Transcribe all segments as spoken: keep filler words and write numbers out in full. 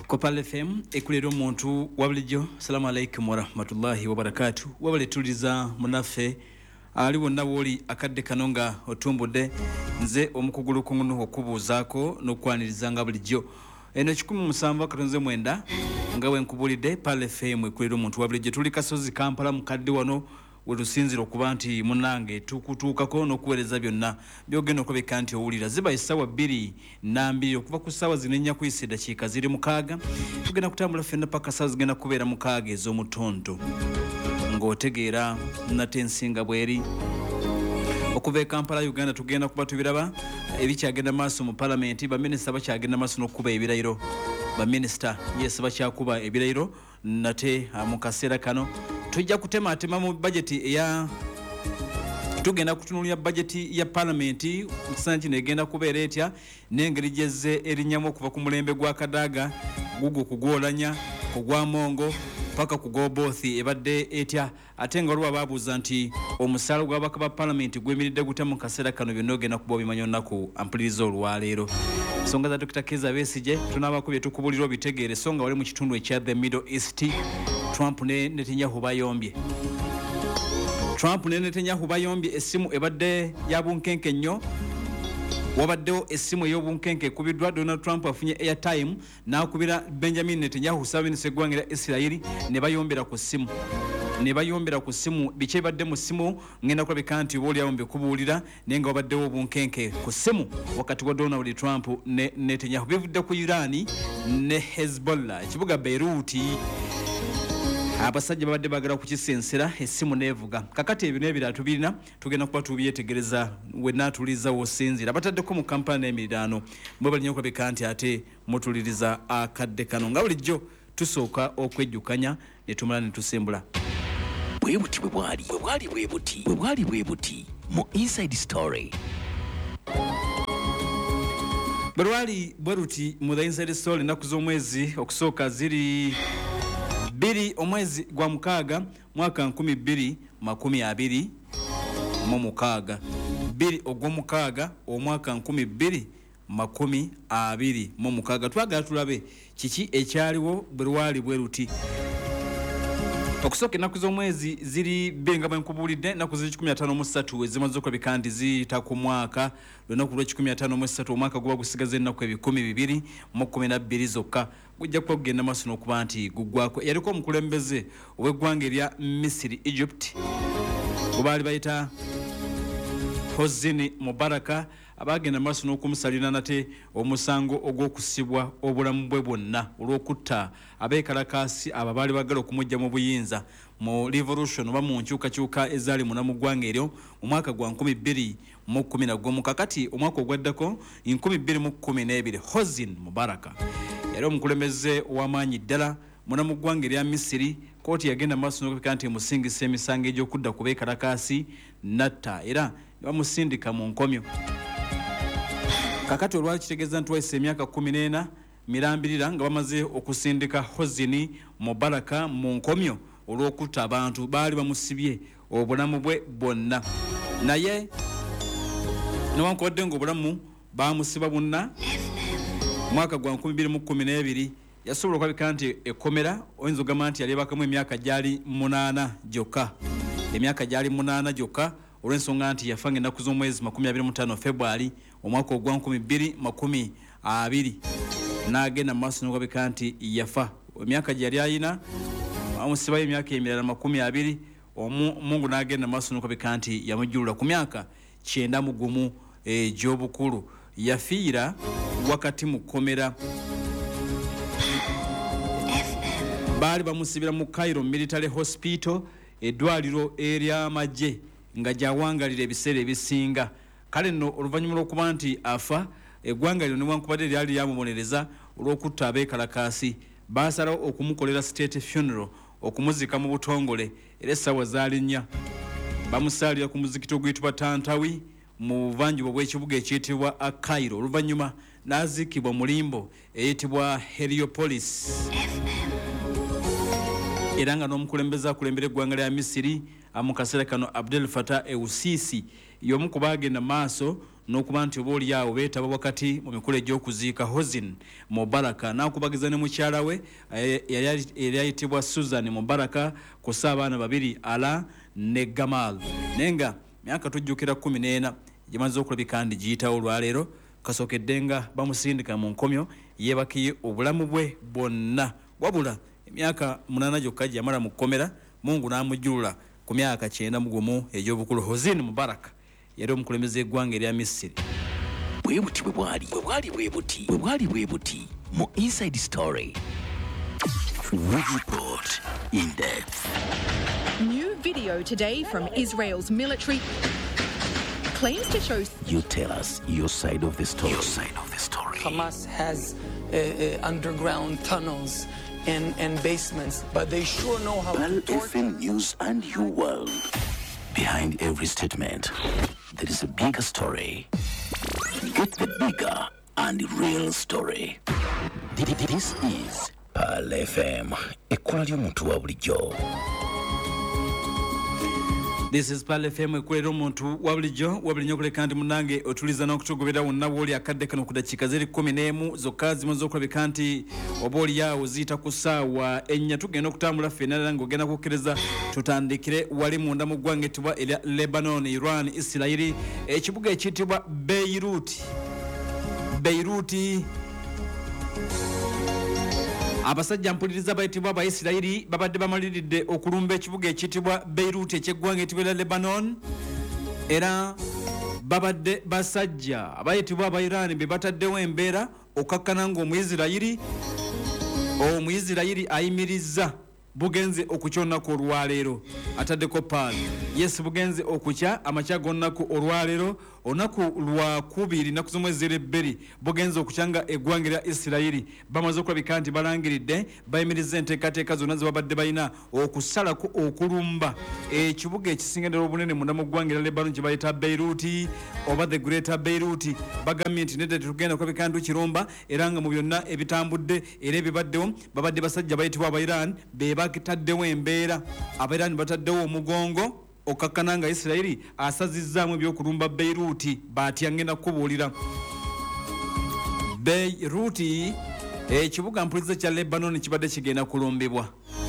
Kopal F M ekulero omuntu wabulijjo. Assalamu alaikum warahmatullahi wabarakatuh. Wabale tuliza munafe ali wonna woli akadde kanonga otumbudde nze omukugulu kungunu okubuuzaako n'okwaniriza bulijjo. Eno kikumi musanvu akatonze mwenda nga wenkubulidde Pal F M ekulero omuntu wabulijjo. Tuli Kasozi Kampala mukadde wano wetusinzira okuba nti munange tukutuukako n'okuweereza byonna byogenda okulabika nti owulira. Ziba essaawa bbiri na mbiri okuva ku ssaawa zino ennya kuyisa eddakiika ziri mukaaga. Tugenda kutambula ffenna paka ssaawa zigenda kubeera mukaaga ez'omutonto ng'otegeera nate ensinga bweri. Okuva e Kampala Uganda tugenda kuba tubiraba ebikyagenda maaso mu palamenti. Baminisita bakyagenda maaso n'okukuba ebirayiro. Baminisita yes bakyakuba ebirayiro nate mu kaseera kano tujja kutematema mu budgeti eya tugenda kutunulya budgeti ya palamenti mukiseera kino egenda kubeera etya n'engeri gyezze erinyamu okuva ku mulembe gwa Kadaga gugu kugwolanya kugwa Mongo paka kugo bothi ebadde etya ate nga olwa babuuza nti omusaala gw'ababaka ba palamenti gwemiridde gute mu kaseera kano byonna ogenda kuba obimanyi olunaku ampuliriza olwaleero. Songa za Dokita Kizza Besigye tunaabako bye tukubulira obitegeere songa wali mu kitundu ekya the Middle East. Trump ne Netanyahu bayombye. Trump ne Netanyahu bayombye essimu ebadde ya bunkenke nnyo. Wabaddewo essimu ey'obunkenke ekubiddwa. Donald Trump afunye airtime n'akubira Benjamin Netanyahu ssabaminisita eggwanga lya Isirayiri ne bayombera ku ssimu. Ne bayombera ku ssimu biki ebadde mu ssimu ngenda kulabika nti obaolyawo mbikubuulira naye nga wabaddewo obunkenke ku ssimu wakati wa Donald Trump ne Netanyahu. Bivudde ku Iran ne Hezbollah ekibuga Beirut. Abasajja babadde bagala kukisensera essimu nevuga. Kakati ebino ebiratu birina tugenda kuba tubyetegereza wenatuliza wosinzira bataddeko mu kampala n'emiriraano mwe balinnya okulabika nti ate mutuliriza akadde kano nga bulijjo tusooka okwejjukanya ne tumala ne tusembula. Bwe buti bwe bwali bwe bwali bwe buti bwe bwali bwe buti mu Inside Story. Bwali bwe ruti mu The Inside Story ennaku z'omwezi okusooka ziri biri omwezi gwa mukaaga mwaka nkumi bbiri makumi abiri mu mukaaga biri ogw'omukaaga omwaka nkumi bbiri makumi abiri mu mukaaga. Twagala tulabe kiki ekyaliwo bwali bwe ruti. Okusooka ennaku z'omwezi ziri bbiri nga bwe nkubuulidde ennaku ziri kikumi na ttaano mu ssatu ezimaze okulabika nti ziyita ku mwaka. Lunaku lwa kikumi na ttaano mu ssatu omwaka guba gusigaza ennaku ebikumi bibiri mu kkumi na bbiri zokka. Gujja kuba kugenda maaso n'okuba nti guggwako. Yaliko omukulembeze ow'eggwanga erya Misiri Egypt gwe baali bayita Hosni Mubaraka abagenda maaso n'okumusalira nate omusango ogw'okusibwa obulamu bwe bwonna olw'okutta abeekalakaasi abo baali bagala okumujja mu buyinza mu revolution oba mu nkyukakyuka ezaali muna mu ggwanga eryo mu mwaka gwa nkumi bbiri mu kkumi na gumu. Kakati omwaka ogwaddako nkumi bbiri mu kkumi n'ebiri Hosni Mubaraka yali omukulembeze ow'amaanyi ddala muna mu ggwanga erya Misiri. Kooti yagenda maaso n'okulabika nti emusingisa emisango egy'okudda ku beekalakaasi natta era ne bamusindika mu nkomyo. Kakati olwali kitegeeza nti wayise emyaka kkumi n'ena mirambirira nga bamaze okusindika Hosni Mubaraka mu nkomyo olw'okutta abantu baali bamusibye obulamu bwe bwonna. Naye newankubadde ng'obulamu bamusiba bwonna mwaka gwa nkumi bbiri mu kkumi n'ebiri yasobola okulabika nti ekkomera oyinza ogamba nti yaleebakamu emyaka gyali munaana gyokka. Emyaka gyali munaana gyokka olw'ensonga nti yafa ng'ennaku z'omwezi makumi abiri mu ttaano February omwaka ogwa nkumi bbiri makumi abiri n'agenda mu maaso n'okulabika nti yafa. Emyaka gye yali ayina bamusibayo emyaka emirala makumi abiri omungu n'agenda mu maaso n'okulabika nti yamujjulula ku myaka kyenda mu gumu egy'obukulu. Yafiira wakati mu kkomera. Baali bamusibira mu Cairo Military Hospital eddwaliro ery'amagye nga gyawangalira ebiseera ebisinga. Kale nno oluvannyuma lw'okuba nti afa eggwanga lino newankubadde lyali lyamubonereza olw'okutta abeekalakaasi baasalawo okumukolera state funeral okumuzika mu butongole era essaawa zaali nnya. Bamusaalira ku muzikiti oguyitibwa Tantawi mu buvanjuba bw'ekibuga ekiyitibwa Cairo. Oluvannyuma n'aziikibwa mu limbo eyitibwa Heliopolis era nga n'omukulembeze akulembera eggwanga lya Misiri mu kaseera kano Abdel Fattah el-Sisi y'omu ku baagenda maaso n'okuba nti oba oli awo beetaba wakati mu mikolo egy'okuziika Hosni Mubaraka n'akubagiza ne mukyala we yali ayitibwa Susan Mubaraka kussa abaana babiri Ala ne Gamal nenga myaka tujjukira kumi n'ena gimaze okulabika ndi giyitawo olwaleero kasookedde nga bamusindika mu nkomyo yeebakiye obulamu bwe bwonna wabula emyaka munaana gyokka gyamala mu kkomera Mungu n'amujjulula ku myaka kyenda mu gumu egy'obukulu. Hosni Mubaraka yali omukulembeze eggwanga erya Misiri. bwe buti bwe bwali bwe bwali bwe buti bwe bwali bwe buti mu Inside Story. We report in depth. New video today from Israel's military claims to show. You tell us your side of the story. Your side of the story. Hamas has uh, uh, underground tunnels and, and basements, but they sure know how Pal to torture. F M News and your world. Behind every statement, there is a bigger story. Get the bigger and real story. This is Pal F M. Ekkola ly'omuntu wa bulijjo. This is Pal F M ekulera omuntu wa bulijjo wabulinyo kuleka nti munange otuliza n'okutugobera wonna w'oli akadde kano ku dakiika ziri kkumi n'emu zokka zimaze okulabika nti oba oli awo ziyita ku ssaawa ennya tugenda okutambula ffenna era ng'ogenda kukkiriza tutandikire wali munda mu ggwanga ettibwa erya Lebanon, Iran, Isirayiri, ekibuga ekiyitibwa Beirut. Beirut abasajja mpuliriza bayitibwa Abayisirayiri babadde bamaliridde okulumba ekibuga ekiyitibwa Beirut eky'eggwanga etibwa Lebanon era babadde basajja abayitibwa Abayirani be bataddewo embeera okakkana ng'Omuyisirayiri Omuyisirayiri ayimirizza bugenze okukyonnaku olwaleero ataddeko paali yes bugenze okukya amakya gonnaku olwaleero onaku lwakubiri naku z'omwezi Ebberi bugenze okukyanga eggwanga lya Isirayiri bamaze okulabika nti balangiridde bayimirizza enteekateeka zonna ze babadde balina okusalako okulumba ekibuga ekisinga ddala obunene munda mu ggwanga lya Lebanon kye bayita Beirut oba the Greater Beirut bagambye nti nedda tetugenda okulabika nti tukirumba era nga mu byonna ebitambudde era ebibaddewo babadde basajja bayitibwa Abayirani be bataddewo embeera Abayirani bataddewo omugongo okakkana nga Isirayiri asazizzaamu ebyokulumba Beirut batya ngenda kubuulira Beirut ekibuga mpuliriza kya Lebanon kibadde kigenda kulumbibwa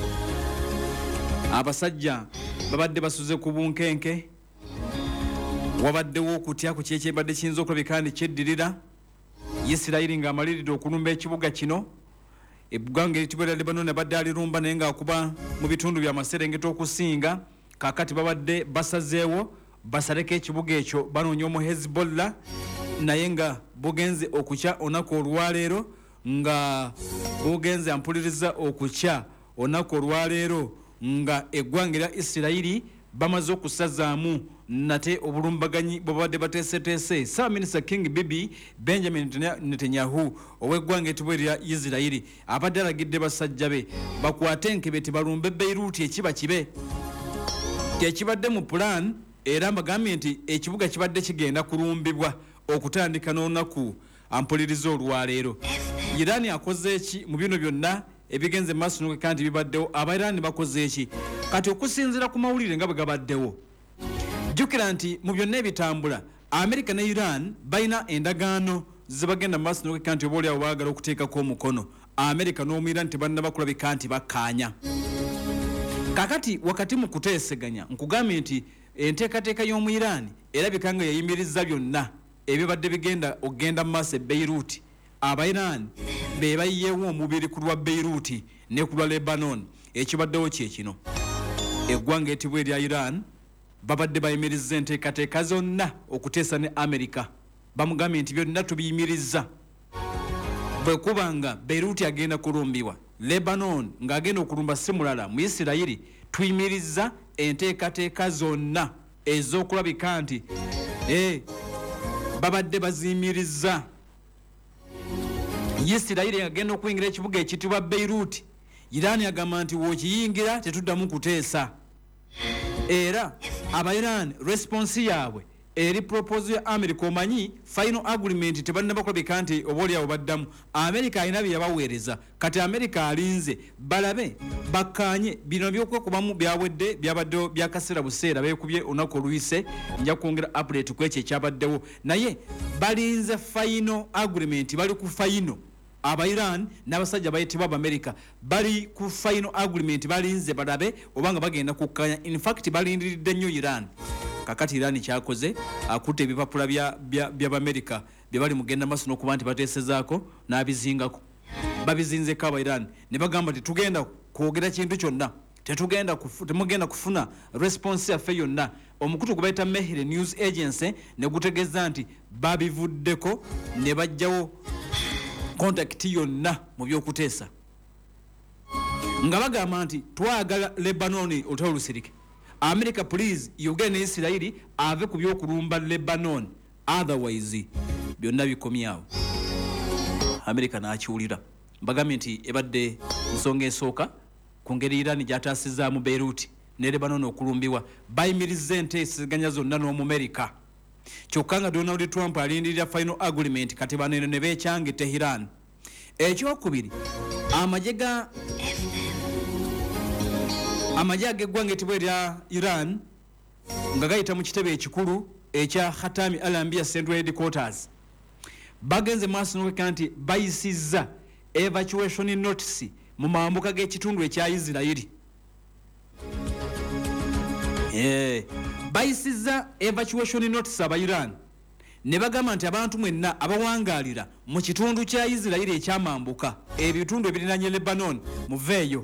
abasajja babadde basuze ku bunkenke wabaddewo okutya ku kyekyebadde kiyinza okulabika nti kyeddirira Isirayiri ng'amaliridde okulumba ekibuga kino eggwanga eritibwa erya Lebanon abadde alirumba naye ng'akuba mu bitundu by'amaserengeta okusinga kakati babadde basazeewo basaleko ekibuga ekyo banoonya omu Hezbollah naye nga bugenze okukya onaku olwaleero nga bugenze ampuliriza okukya onaku olwaleero nga eggwanga erya Isirayiri bamaze okusazaamu nate obulumbaganyi bwabadde bateeseteese. Ssaabaminisita King Bibi Benjamin Netanyahu ow'eggwanga etibwa erya Isirayiri abadde alagidde basajja be bakwate enkebe tebalumbe Beirut ekiba kibe tekibadde mu plan era mbagambye nti ekibuga kibadde kigenda kulumbibwa okutandika n'olunaku ampuliriza olwaleero. Irani akoze eki mu bino byonna ebigenze maaso n'okeka nti bibaddewo Abayirani bakoze eki kati okusinziira ku mawulire nga bwe gabaddewo jjukira nti mu byonna ebitambula Amerika ne Iran balina endagaano zebagenda maaso n'okeka nti oba oli awo baagala okuteekako omukono Amerika n'omu Iran tebalina kulabika nti bakkaanya. Kakati wakati mu kuteeseganya nkugambye nti enteekateeka y'omu Iran erabika nga yayimiriza byonna ebibadde bigenda okugenda mu maaso e Beirut. Abayirani be bayiyeewo omubiri ku lwa Beirut ne ku lwa Lebanon. Ekibaddewo kye kino eggwanga etibwa erya Iran babadde bayimirizza enteekateeka zonna okuteesa ne Amerika bamugambye nti byonna tubiyimirizza bwe kubanga Beirut agenda kulumbibwa Lebanon ng'agenda okulumba si mulala mu Isirayiri tuyimirizza enteekateeka zonna ez'okulabika nti eh, babadde baziyimirizza Isirayiri agenda okuyingira ekibuga ekitibwa Beirut. Irani agamba nti w'okiyingira tetuddamu kuteesa era Abayirani responsi yaabwe eri proposal ya America omanyi final agreement tebalina bakolabika nti oboli abo baddamu America alina bye yabaweereza kati America alinze balabe bakanye bino byokwekubamu byawedde byabadde byakaseera buseera beekubye onako oluyise nja kwongera update ku ekyo ekyabaddewo naye balinze final agreement bali ku final aba Iran n'abasajja bayitibwa aba America bali ku final agreement balinze balabe obanga bagenda kukkanya in fact balindiridde nnyo Iran kakati Iran kyakoze akutte ebipapula bya bya America bye bali mugenda maso n'okuba nti bateesezaako n'abizingako babizinze ka aba Iran ne bagamba nti tugenda kwogera kintu kyonna tetugenda temugenda kufuna response yaffe yonna omukutu gwe bayita Mehre News Agency ne gutegeeza nti babivuddeko ne bajjawo contact yonna mu byokuteesa nga bagamba nti twagala Lebanon olutalo lusirike America please yogene ne Israeli ave ku byokulumba Lebanon otherwise byonna bikomyawo America n'akiwulira bagambye nti ebadde nsonga esooka ku ngeri Iran gy'ataasizza mu Beirut ne Lebanon okulumbiwa bayimiriza enteeseganya zonna n'omu America kyokka nga Donald Trump alindirira final agreement kati banene ne beekyange Tehran ekyokubiri amagye ga amagye ag'eggwanga etibwa erya Iran nga gayita mu kitebe ekikulu ekya Khatami Al-Anbiya Central Headquarters bagenze maaso n'okwekka nti bayisizza evacuation notice mu mambuka g'ekitundu ekya Isirairi eh bayisizza evacuation notice aba Iran ne bagamba nti abantu mwenna abawangaalira mu kitundu kya Isirairi ekyamambuka ebitundu ebirinanye Lebanon muveeyo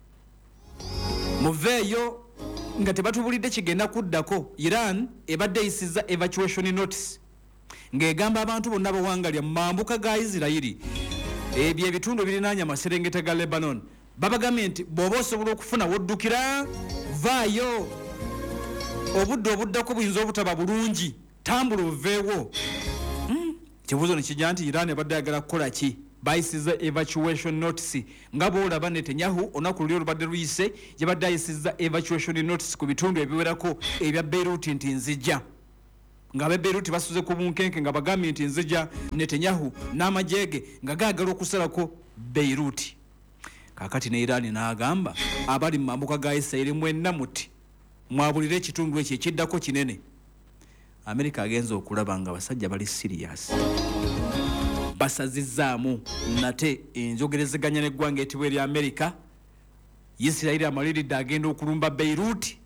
muveeyo nga tebatubulidde kigenda kuddako Iran ebadde isizza evacuation notice ng'egamba abantu bonna abawangaalira mu mambuka ga Isirairi ebyo ebitundu ebirinanye amaserengeta ga Lebanon babagambye nti bw'oba osobola okufuna woddukira vaayo obudde obuddako buyinza obutaba bulungi tambula oveewo kibuuzo ne kijja nti Iran ebadde ayagala kukola ki bayisizza evacuation notice nga bw'olaba Netanyahu olunaku luli olubadde luyise yabadde ayisizza evacuation notice ku bitundu ebiwerako ebya Beirut nti nzija nga abe Beirut basuze ku bunkenke nga bagambye nti nzija Netanyahu n'amajege nga gaagala okusalako Beirut kakati ne Iran n'agamba abali mu mambuka ga Isirairi mwenna muti mwabulire ekitundu ekyo ekiddako kinene America agenza okulaba nga basajja bali serious basazizzaamu nate enjogerezeganya n'eggwanga etibwa erya America Isirairi amaliridde agenda okulumba Beirut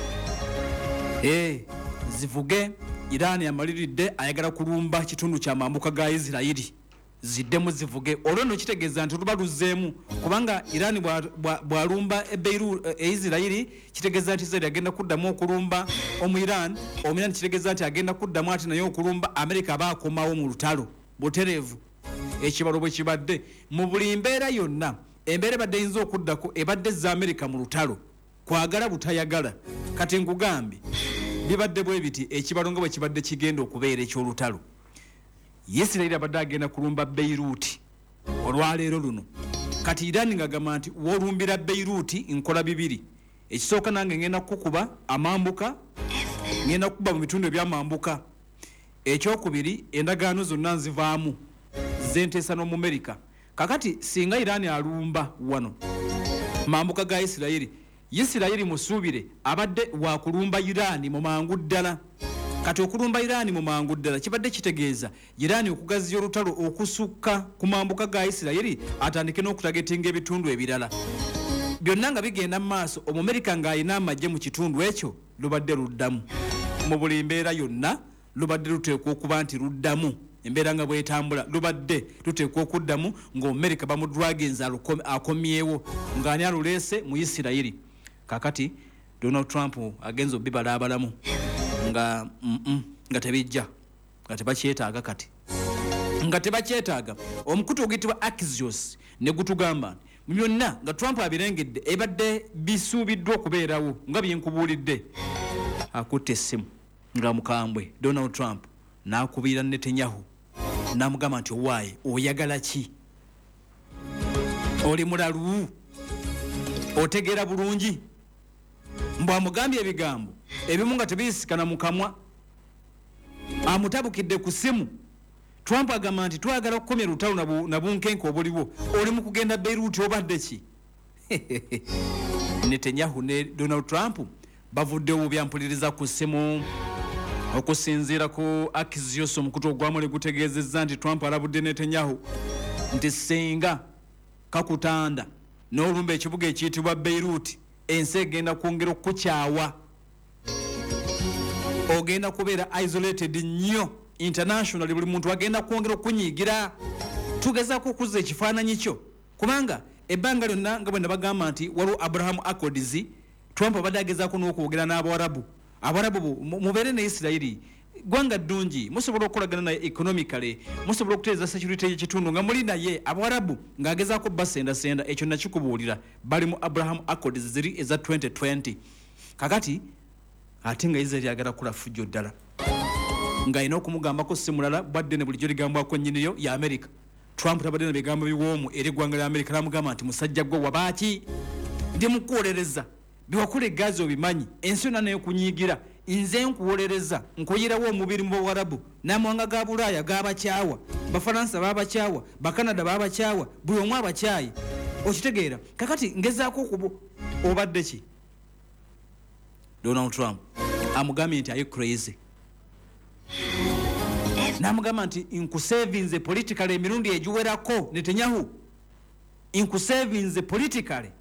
eh zivuge Iran amaliridde ayagala kulumba kitundu kya mambuka ga Isirairi ziddemu zivuge olwo no kitegeeza nti lubaluzeemu kubanga Iran bwalumba e Beirut e Isirairi kitegeeza nti Isirairi agenda kuddamu okulumba omu Iran omu Iran kitegeeza nti agenda kuddamu ati naye okulumba America baakomawo mu lutalo butereevu ekibalo bwe kibadde mu buli mbeera yonna embeera badde yinza okuddako ebadde za America mu lutalo kwagala butayagala kati nkugambye bibadde bwe biti ekibalo nga bwe kibadde kigenda okubeera eky'olutalo Isirairi abadde agenda kulumba Beirut olwaleero luno kati Iran ngagamba nti wolumbira Beirut nkola bibiri ekisooka nange ngenda kukuba amambuka ngenda kukuba mu bitundu ebyamambuka ekyokubiri endagaano zonna nzivaamu zenteesa n'omu America kakati singa Iran alumba wano mambuka ga Isirairi Isirairi musuubire abadde wakulumba Iran mu mangu ddala kati okulumba Iran mu mangu ddala kibadde kitegeeza Iran okugaziya olutalo okusukka ku mambuka ga Isirairi atandike n'okutagetinga ebitundu ebirala byonna nga bigenda mu maaso omu America ng'alina amagye mu kitundu ekyo lubadde luddamu mu buli mbeera yonna lubadde luteekwa okuba nti luddamu embeera nga bwetambula lubadde luteekwa okuddamu ng'Omerika bamudraginza akomyewo ng'ani aluleese mu Isirairi kakati Donald Trump agenza obibala abalamu nga mm -mm, nga tebijja nga tebakyetaaga kati nga tebakyetaaga omukutu oguyitibwa Axios ne gutugamba mu byonna nga Trump abirengedde ebadde bisuubiddwa okubeerawo nga byenkubuulidde akutte essimu nga mukambwe Donald Trump n'akubiira Netanyahu n'amugamba nti owaaye oyagala ki oli mulalu otegeera bulungi mbw amugambye ebigambo ebimu nga tebiyisikana mu kamwa amutabukidde ku ssimu. Trump agamba nti twagala okukomya lutalo na bunkenke obuliwo oli mu kugenda Beirut obadde ki? Netanyahu ne Donald Trump bavuddewo byampuliriza ku ssimu okusinziira ku Axios omukutu ogwamule gutegeezezza nti Trump alabudde Netanyahu nti singa kakutanda n'olumba ekibuga ekiyitibwa Beirut ensi egenda kwongera okukyawa, ogenda kubeera isolated nnyo internationally, buli muntu agenda kwongera okunyiigira. Tugezaako okuza ekifaananyi kyo kubanga ebbanga lyonna nga bwe nabagamba nti waliwo Abraham Accords. Trump abadde agezaako n'okwogera n'Abawarabu. Abawarabu mubeere ne Isirairi gwanga ddungi, musobola okukolagana naye economically, musobola okutereeza security y'ekitundu nga muli naye. Abawarabu ng'agezaako basendasenda, ekyo nakikubuulira, bali mu Abraham Accords ziri eza twenty twenty. Kakati ate nga Israeli agala kula fujjo ddala nga ina okumugambako si mulala badde ne bulijjo ligambwako nnyiniyo ya America. Trump tabadde na bigambo biwoomu eri eggwanga lya America, namugamba nti musajja gwe wabaaki ndi mukuwolereza biwakula eggazi obimanyi, ensi yonna nayo kunyiigira, nze nkuwolereza nkuyirawo omubiri mu Bawarabu n'amawanga ga Bulaaya g'abakyawa, Bafalansa baabakyawa, Bakanada baabakyawa, buli omu abakyayi. Okitegeera? Kakati ngezaako okubo obadde ki? Donald Trump amugambye nti are you crazy? Namugamba nti nkusavinze politically emirundi egiwerako. Netanyahu nkusavinze politically.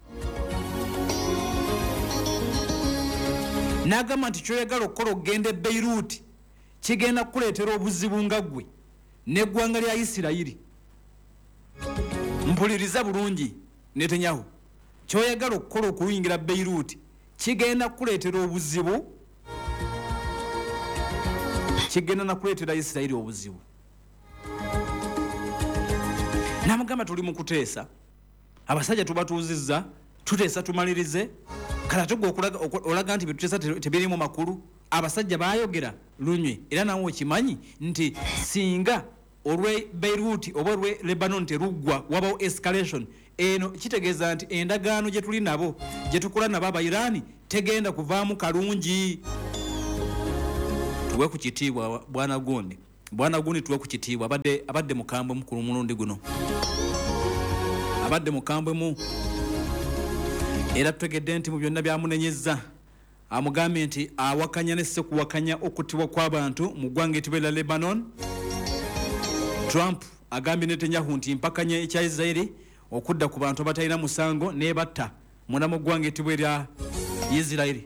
Nagamba nti kyoyagala okukola okugenda Beirut kigenda kukuleetera obuzibu nga ggwe n'eggwanga lya Isirairi. Mpuliriza bulungi Netanyahu, kyoyagala okukola okuyingira Beirut kigenda kukuleetera obuzibu, kigenda nakuleetera Isirairi obuzibu. Namugamba tuli mu kuteesa, abasajja tubatuuzizza, tuteesa tumalirize. Kala tugwa okulaga olaga nti bituteesa tebirimu makulu. Abasajja baayogera lunywe era nawe okimanyi nti singa olwe Beirut oba olwe Lebanon teruggwa wabawo escalation eno, kitegeeza nti endagaano gye tuli nabo gye tukola nabo aba Irani tegenda kuvaamu kalungi. Tuwe ku kitiibwa bwana Gundi, bwana Gundi tuwe ku kitiibwa. Abadde abadde mukambwe mukulu mulundi guno, abadde mukambwe mu era tutegedde nti mu byonna byamunenyezza. Amugambye nti awakanya ne sekuwakanya okuttibwa kw'abantu mu ggwanga etibwa lya Lebanon. Trump agambye Netanyahu nti mpakanya ekya Israeli okudda ku bantu abatalina musango n'ebatta muna mu ggwanga etibwa lya Israeli.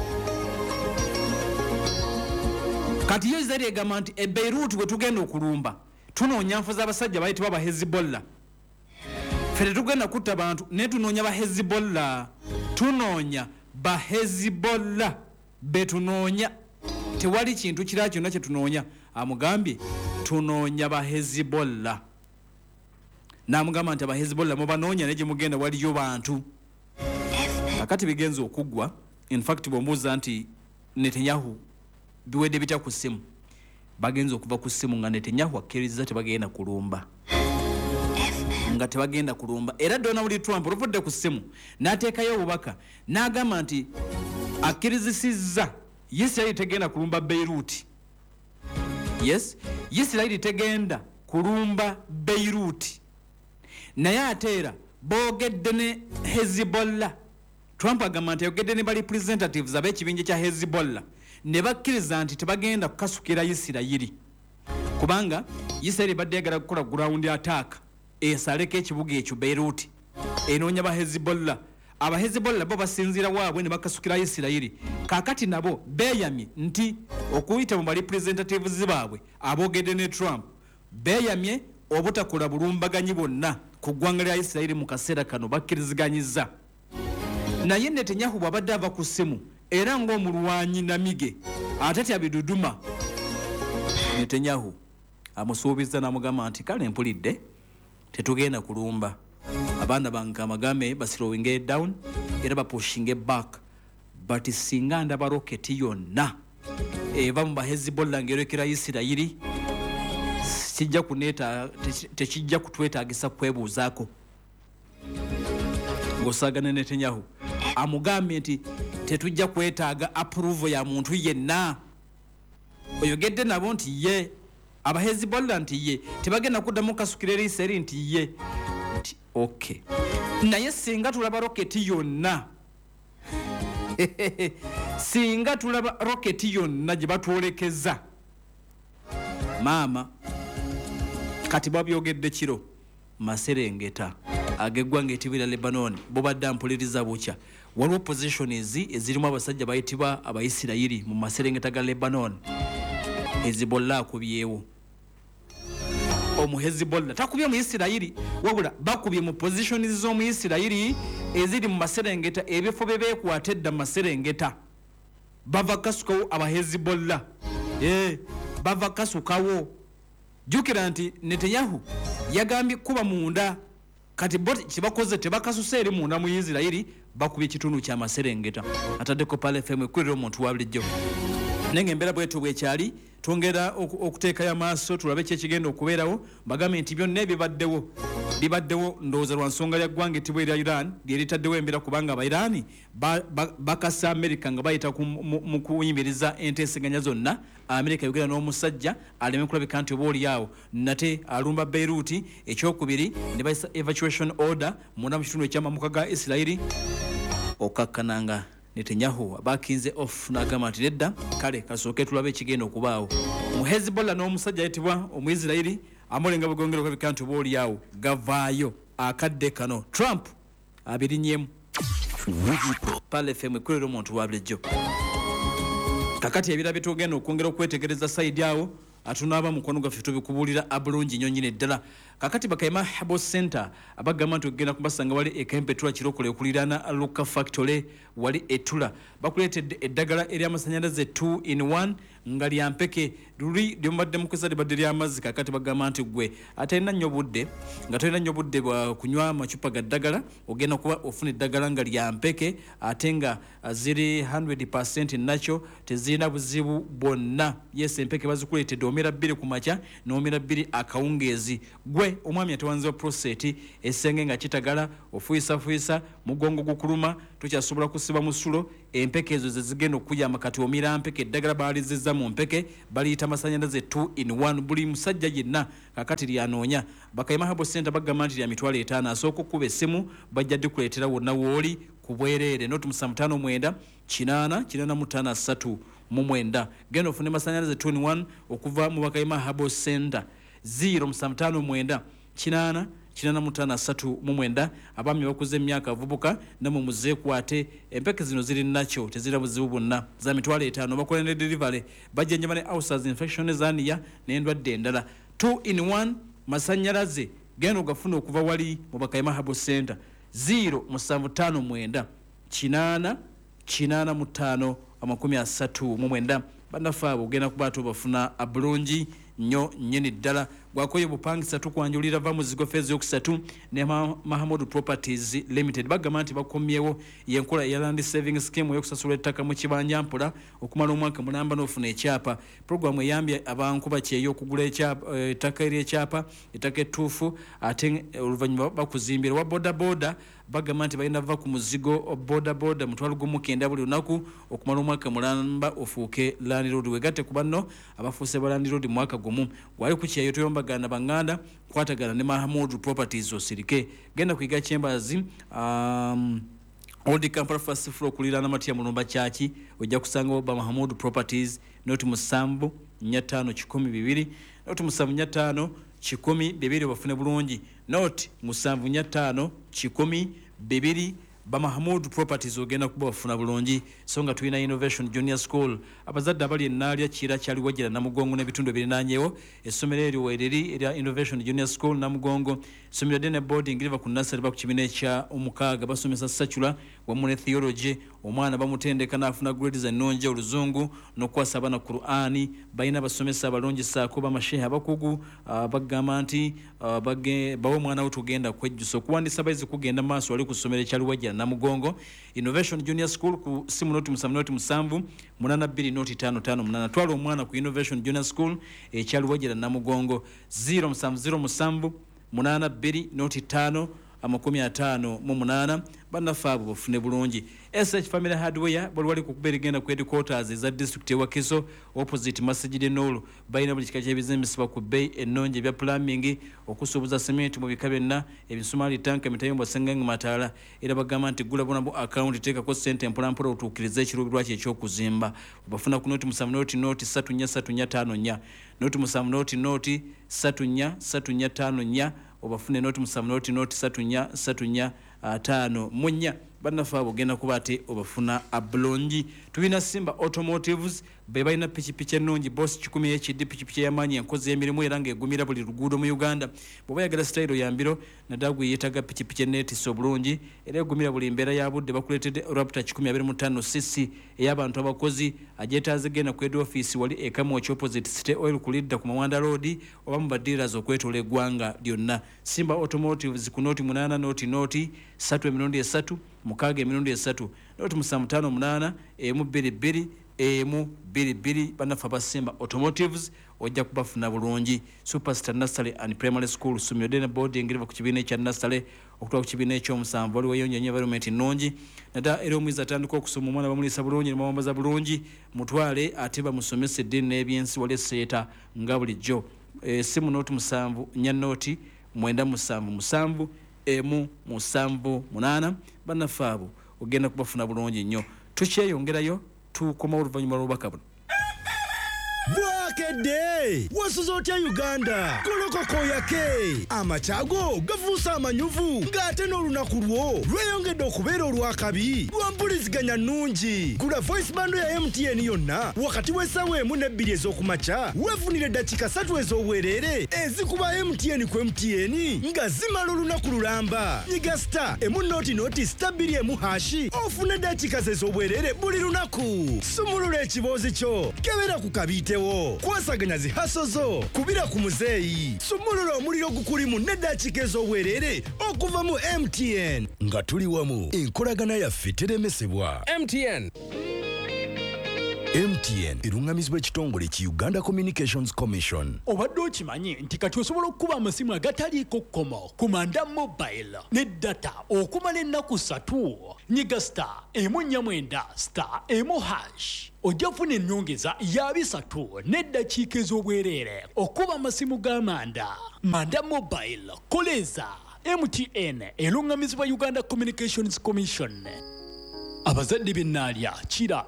Kati yo Israeli egamba nti e Beirut bwe tugenda okulumba tunoonya nfu z'abasajja bayitibwa ba Hezbollah. Fere tugenda kutta bantu ne tunoonya ba Hezbollah, tunoonya ba Hezbollah betunoonya, tewali kintu kira kyonna kye tunoonya. Amugambye tunoonya ba Hezbollah. Namugamba nti aba Hezbollah mubanoonya ne gye mugenda waliyo bantu. Akati bigenza okuggwa. In fact bw'ombuuza nti Netanyahu biwedde bitya ku ssimu, bagenza okuva ku ssimu nga Netanyahu akkiriza tebagenda kulumba, nga tebagenda kulumba. Era Donald Trump oluvudde ku ssimu n'ateekayo obubaka n'agamba nti akkirizisizza Isirairi tegenda kulumba Beirut. Yes, Isirairi tegenda kulumba Beirut, naye ate era boogedde ne Hezbollah. Trump agamba nti ayogedde ne ba representatives ab'ekibinja kya Hezbollah ne bakkiriza nti tebagenda kukasukira Isirairi kubanga Isirairi badde yagala kukola ground attack esaleko ekibuga ekyo Beirut, enoonya ba Hezbollah. Aba Hezbollah bo basinziira waabwe ne bakasukira Isirairi. Kakati nabo beeyamye nti okuyita mu ba representatives baabwe aboogedde ne Trump beeyamye obutakola bulumbaganyi bonna ku ggwanga lya Isirairi mu kaseera kano, bakkiriziganyizza. Naye Netanyahu bw'abadde ava ku ssimu era ng'omulwanyi namige atatya biduduma, Netanyahu amusuubizza n'amugamba nti kale mpulidde tetugenda kulumba abaana bange, amagambe baslowing down era bapushing back, but singa ndaba roketi yonna eva mu ba Hezbollah ng'erekera Isirairi kijja kuneeta tekijja kutwetaagisa kwebuuzaako. Ng'osaagana Netanyahu amugambye nti tetujja kwetaaga approval ya muntu yenna. oyogedde nabo nti ye aba Hezbollah nti ye tebagenda kuddamu kasukira eriiso eri nti ye nti okay naye singa tulaba roketi yonna singa tulaba roketi yonna gye batwolekeza maama kati babyogedde kiro Maserengeta ageggwanga etibira Lebanon bo badde mpuliriza bukya waliwo positions ezirimu abasajja bayitibwa Abayisirayiri mu Maserengeta ga Lebanon Hezbollah akubyewo omu Hezbollah takubye mu Isirayiri wabula bakubye mu positions z'omu Isirayiri eziri mu Maserengeta ebifo bebeekwata edda Maserengeta bava kasukawo aba Hezbollah eh bava kasukawo jukira nti Netanyahu yagambye kuba munda kati boti kibakoze tebakasuse eri munda mu Isirayiri bakubye kitundu kya Maserengeta ataddeko pale F M kwirira omuntu wa bulijjo nenge mbera bwetu bwekyali twongera okuteeka ya maaso tulabe kye kigenda okubeerawo bagambe nti byonna ebibaddewo bibaddewo ndowooza lwa nsonga ya ggwanga ettibwa erya Iran lyeritaddewo embeera kubanga Abairani bakasa Amerika nga bayita mu kuyimiriza enteeseganya zonna Amerika yogera n'omusajja aleme kulabika nti oba oliawo nate alumba Beirut ekyokubiri ne bayisa evacuation order munda mu kitundu ekyamamuka ga Isirayiri okakkananga Netanyahu abakinze off n'agamba nti nedda kale kasooke tulabe ekigenda okubaawo mu Hezbollah n'omusajja ayitibwa Omuyisirayiri amulenga bugongera okulabika nti oba oliawo gavaayo akadde kano Trump abirinyemu pale F M kwirira omuntu wa bulijjo kakati ebira bitugenda okwongera okwetegereza saidi awo atunaaba mukono gaffe tubikubuulira abulungi nnyo nnyini ddala kakati bakayima Habo Center abagamba nti ogenda kubasanga wali ekempetula kirokole okuliraana Luka Factory wali etula bakuleetedde eddagala ery'amasannyalaze two in one nga lyampeke luli lyomubadde mukozesa libadde ly'amazzi kakati bagamba nti gwe atalina nnyo budde nga talina nnyo budde bwa kunywa amacupa ga ddagala ogenda kuba ofuna eddagala nga lyampeke ate nga ziri one hundred percent nakyo tezirina buzibu bwonna yes empeke bazikuleetedde omera bbiri ku makya n'omera bbiri akawungeezi gwe omwami atawanziwa prostate essenge nga kitagala ofuyisafuyisa mugongo gukuluma tukyasobola kusiba musulo empeke ezo zezigenda okuyamba kati omira mpeke eddagala baalizizza mu mpeke baliyita masannyalaze two in one buli musajja yenna kakati lyanoonya bakayima Habo Center bagamba nti lya mitwalo etaano asooka okuba essimu bajja dikuleetera wonna wooli ku bwereere noti musanvu ttaano mwenda kinaana kinaana mu ttaano asatu mu mwenda genda ofune masannyalaze two in one okuva mu bakayima Habo Center zero musanvu ttaano mwenda kinaana kinaana mu ttaano asatu mu mwenda abaami bakuze emyaka avubuka namwe muzeekwate empeke zino ziri nakyo tezira buzibu bwonna za mitwalo etaano bakola ne delivery bajjanjaba ne ulcers infection ezaniya n'endwadde endala two in one masannyalaze genda ogafuna okuva wali mu bakayima Habo Center zero musanvu ttaano mwenda kinaana kinaana mu ttaano amakumi asatu mu mwenda bannaffe abo ogenda kuba ate obafuna abulungi nnyo nnyini ddala gwakoyo bupangisa tukwanjulira va muzigo fezi yokusatu ne Mahamud Properties Limited bagamba nti bakomyewo yenkola ya land saving scheme yokusasula ettaka mu kibanja mpula okumala omwaka mulamba n'ofuna ekyapa programu eyambye abankuba kyeyo okugula ekyapa ettaka ery'ekyapa ettaka ettuufu ate oluvannyuma bakuzimbira wa boda boda bagamba nti balina va ku muzigo boda boda mutwalo gumu kenda buli lunaku okumala omwaka mulamba ofuuke land road wegatte ku banno abafuuse ba land road mwaka gumu gwali ku kyeyo toyombagana banganda kwatagana ne Mahamud Properties osirike genda kuyiga chambers um Old Kampala first floor kulirana Matia Mulumba Church ojja kusanga oba Mahamud Properties noti musambu nyatano kikumi bibiri noti musambu nyatano kikumi bibiri bafune bulungi noti musambu nyatano kikumi bibiri ba Mahamud Properties ogenda kuba bafuna bulungi songa tuina Innovation Junior School abazadde abali enaalya kira kyali wajira na mugongo n'ebitundu ebirinanyewo essomero eryo wereri erya Innovation Junior School na mugongo essomero dene boarding liva ku nursery ba ku kibina ekya omukaaga basomesa secular wamu ne theology omwana bamutendeka n'afuna grades ennungi oluzungu n'okwasa abaana Qur'ani balina basomesa abalungi saako bamashehe abakugu bagamba nti bawe omwana wo tugenda kwejjusa okuwandisa bayizi kugenda maaso wali ku ssomero ekyali wajira na mugongo Innovation Junior School ku simu noti musanvu noti musanvu munana bbiri noti ttaano ttaano munana twala omwana ku Innovation Junior School ekyali wajira na mugongo zero musanvu zero musanvu munana bbiri noti ttaano amakumi ataano mu munaana bannaffe abo bafune bulungi. S H Family Hardware bali wali ku kuberigenda ku headquarters eza district ya Wakiso opposite Masjid Nuru bayina buli kika ky'ebizimbisibwa ku bay ennonje bya plumbing okusuubuza cement mu bika byonna ebisumali tanka mitayombo sengenge mataala era bagamba nti gula bonabo account teekako ssente mpolampola otuukiriza ekiruubirwa kye ekyokuzimba obafuna ku noti musanvu noti noti ssatu nnya ssatu nnya ttaano nnya noti musanvu noti noti ssatu nnya ssatu nnya ttaano nnya obafune noti musanvu noti noti ssatu nnya ssatu nnya ttaano mu nnya bannaffe abo genda kuba ate obafuna abulungi. Tulina Simba Automotives be balina pikipiki ennungi boss kikumi H D pikipiki y'amaanyi enkozi y'emirimu era ng'egumira buli luguudo mu Uganda. Bw'oba yagala sitayiro ya mbiro nadagwe yeetaga pikipiki enneetiisa obulungi era egumira buli mbeera ya budde bakuleetedde Raptor kikumi abiri mu ttaano C C ey'abantu abakozi agyetaaze genda ku head office wali ekamu opposite City Oil ku Lidda ku Mawanda Road oba mu badealers okwetoola eggwanga lyonna. Simba Automotives ku noti munaana noti noti ssatu emirundi esatu mukaaga emirundi esatu noti musanvu ttaano munaana emu bbiri bbiri emu bbiri bbiri bannaffe aba Simba Automotives ojja kubafuna bulungi. Superstar Nursery and Primary School Sumyodene Boarding riva ku kibiina ekya Nursery okutuuka ku kibiina ekyomusanvu waliwo yonyo environment nnungi naddala era omuyizzi atandika okusoma omwana bamuliisa bulungi ne bamwambaza bulungi mutwale ate bamusomesa eddiini n'ebyensi wali esseeta nga bulijjo. E, simu noti musanvu nnya noti mwenda musanvu musanvu emu musanvu munaana bannaffe abo ogenda kubafuna bulungi nnyo. Tukyeyongerayo tukoma oluvannyuma lw'obubaka buno. Bwakedde wasuza otya Uganda kolokoko yake amachago gafuusa amanyuvu ng'ate n'olunaku lwo lweyongedde okubeera olwakabi lwampuliziganya nnungi. Gula voice bando ya M T N yonna wakati w'essaawa emu n'ebbiri ez'okumakya weefunire eddakiika ssatu ez'obwereere ezikuba M T N ku M T N nga zimala olunaku lulamba. Nyiga star emu noti noti star bbiri emu hashi ofune eddakiika ze ez'obwereere buli lunaku. Sumulula ekiboozi kyo kebera ku kabiitewo kwasaganya zihaso zo kubira ku muzeeyi. Sumulula omuliro gukulimu n'eddakiika ez'obwereere okuva mu M T N nga tuli wamu enkolagana yaffe teremesebwa. M T N M T N erungamizibwa ekitongole ki Uganda Communications Commission. Obadde okimanyi nti kati osobola okukuba amasimu agataliiko kkomo ku Manda Mobile ne data okumala ennaku ssatu. Nyiga star emu nnya mwenda star emu hash ojja kufuna ennyongeza ya bisatu n'eddakiika ez'obwereere okuba amasimu g'amanda. Manda Mobile koleza M T N erungamizibwa Uganda Communications Commission. Abazadde b'ennaalya kira